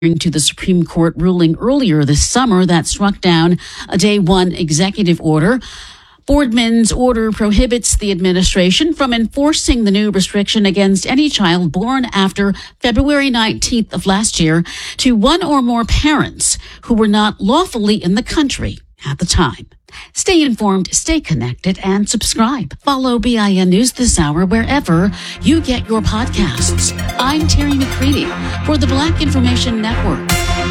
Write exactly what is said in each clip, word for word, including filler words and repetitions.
to the Supreme Court ruling earlier this summer that struck down a day one executive order. Boardman's order prohibits the administration from enforcing the new restriction against any child born after February nineteenth of last year to one or more parents who were not lawfully in the country at the time. Stay informed, stay connected, and subscribe. Follow B I N News this hour wherever you get your podcasts. I'm Terry McCready for the Black Information Network.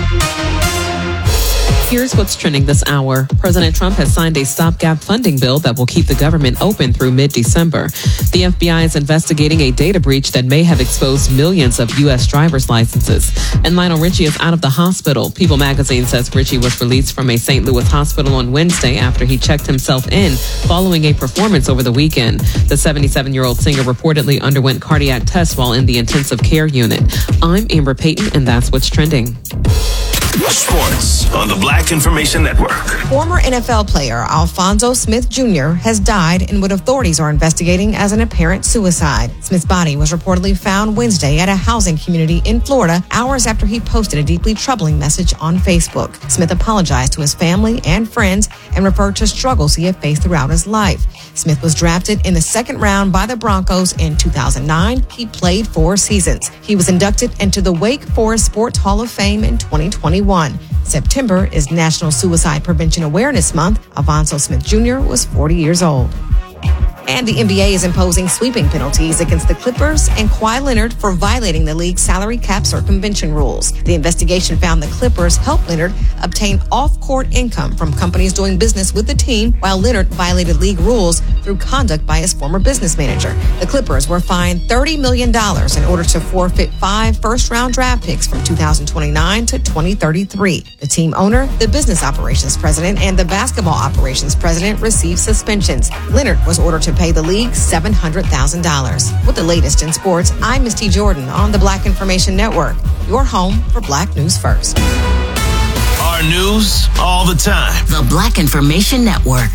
Here's what's trending this hour. President Trump has signed a stopgap funding bill that will keep the government open through mid-December. The F B I is investigating a data breach that may have exposed millions of U S driver's licenses. And Lionel Richie is out of the hospital. People magazine says Richie was released from a Saint Louis hospital on Wednesday after he checked himself in following a performance over the weekend. The seventy-seven-year-old singer reportedly underwent cardiac tests while in the intensive care unit. I'm Amber Payton, and that's what's trending. Sports on the Black Information Network. Former N F L player Alphonso Smith Junior has died in what authorities are investigating as an apparent suicide. Smith's body was reportedly found Wednesday at a housing community in Florida, hours after he posted a deeply troubling message on Facebook. Smith apologized to his family and friends and referred to struggles he had faced throughout his life. Smith was drafted in the second round by the Broncos in two thousand nine. He played four seasons. He was inducted into the Wake Forest Sports Hall of Fame in twenty twenty-one. September is National Suicide Prevention Awareness Month. Alphonso Smith Junior was forty years old. And the N B A is imposing sweeping penalties against the Clippers and Kawhi Leonard for violating the league's salary cap circumvention rules. The investigation found the Clippers helped Leonard obtain off-court income from companies doing business with the team, while Leonard violated league rules through conduct by his former business manager. The Clippers were fined thirty million dollars in order to forfeit five first-round draft picks from two thousand twenty-nine to twenty thirty-three. The team owner, the business operations president, and the basketball operations president received suspensions. Leonard was ordered to pay the league seven hundred thousand dollars. With the latest in sports, I'm Misty Jordan on the Black Information Network, your home for Black News First. Our news all the time. The Black Information Network.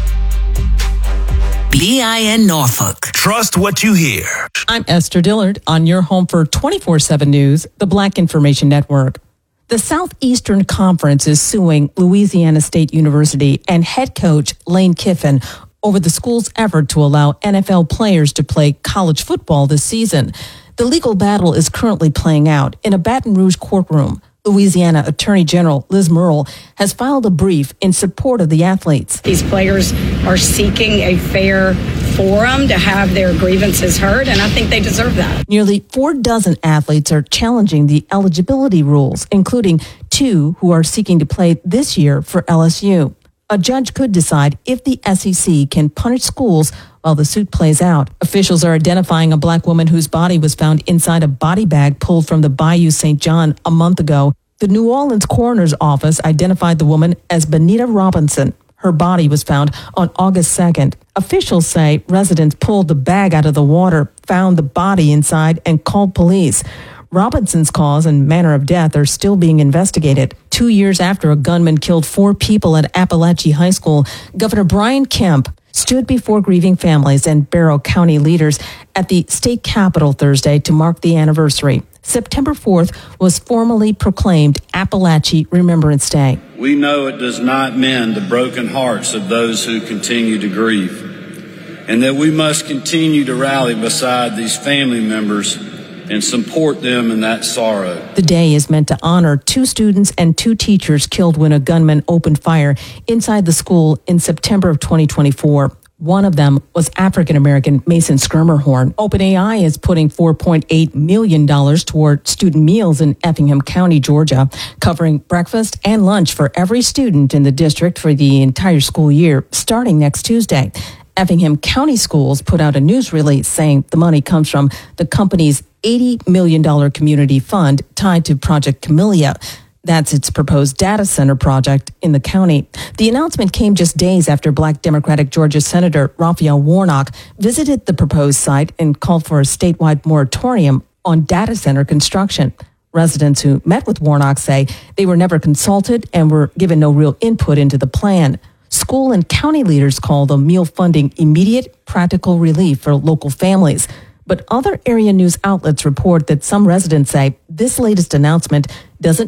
B I N Norfolk. Trust what you hear. I'm Esther Dillard on your home for twenty-four seven News, the Black Information Network. The Southeastern Conference is suing Louisiana State University and head coach Lane Kiffin over the school's effort to allow N F L players to play college football this season. The legal battle is currently playing out in a Baton Rouge courtroom. Louisiana Attorney General Liz Murrill has filed a brief in support of the athletes. These players are seeking a fair forum to have their grievances heard, and I think they deserve that. Nearly four dozen athletes are challenging the eligibility rules, including two who are seeking to play this year for L S U. A judge could decide if the S E C can punish schools while the suit plays out. Officials are identifying a black woman whose body was found inside a body bag pulled from the Bayou Saint John a month ago. The New Orleans coroner's office identified the woman as Benita Robinson. Her body was found on August second. Officials say residents pulled the bag out of the water, found the body inside, and called police. Robinson's cause and manner of death are still being investigated. Two years after a gunman killed four people at Appalachia High School, Governor Brian Kemp stood before grieving families and Barrow County leaders at the state capitol Thursday to mark the anniversary. September fourth was formally proclaimed Appalachia Remembrance Day. We know it does not mend the broken hearts of those who continue to grieve, and that we must continue to rally beside these family members and support them in that sorrow. The day is meant to honor two students and two teachers killed when a gunman opened fire inside the school in September of twenty twenty-four. One of them was African-American Mason Skirmerhorn. OpenAI is putting four point eight million dollars toward student meals in Effingham County, Georgia, covering breakfast and lunch for every student in the district for the entire school year, starting next Tuesday. Effingham County Schools put out a news release saying the money comes from the company's eighty million dollars community fund tied to Project Camellia. That's its proposed data center project in the county. The announcement came just days after Black Democratic Georgia Senator Raphael Warnock visited the proposed site and called for a statewide moratorium on data center construction. Residents who met with Warnock say they were never consulted and were given no real input into the plan. School and county leaders call the meal funding immediate practical relief for local families. But other area news outlets report that some residents say this latest announcement doesn't